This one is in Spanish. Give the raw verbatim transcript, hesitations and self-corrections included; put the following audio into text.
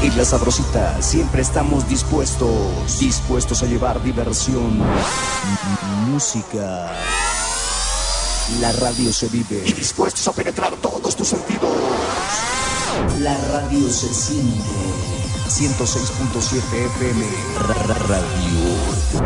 compartir la sabrosita. Siempre estamos dispuestos, dispuestos a llevar diversión, música. La radio se vive y dispuestos a penetrar todos tus sentidos. La radio se siente. ciento seis punto siete F M. Radio